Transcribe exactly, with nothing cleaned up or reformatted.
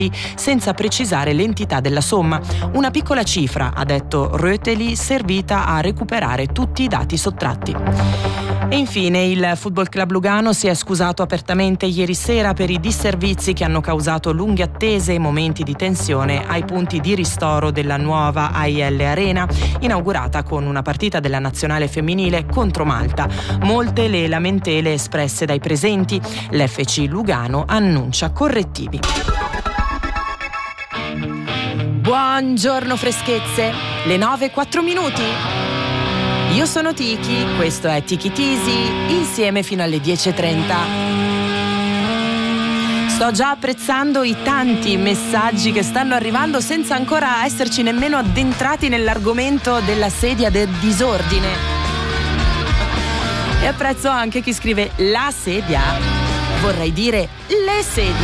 senza precisare l'entità della somma. Una piccola cifra, ha detto Röteli, servita a recuperare tutti i dati sottratti. E infine il Football Club Lugano si è scusato apertamente ieri sera per i disservizi che hanno causato lunghe attese e momenti di tensione ai punti di ristoro della nuova A I L Arena, inaugurata con una partita della nazionale femminile contro Malta. Molte le lamentele espresse dai presenti. L'F C Lugano annuncia correttivi. Buongiorno freschezze, le nove e quattro minuti. Io sono Tiki, questo è Tiki Tisi, insieme fino alle dieci e trenta. Sto già apprezzando i tanti messaggi che stanno arrivando senza ancora esserci nemmeno addentrati nell'argomento della sedia del disordine. E apprezzo anche chi scrive la sedia, vorrei dire le sedie.